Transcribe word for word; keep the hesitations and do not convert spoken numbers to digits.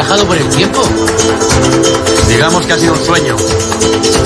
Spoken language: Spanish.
viajado por el tiempo. Digamos que ha sido un sueño.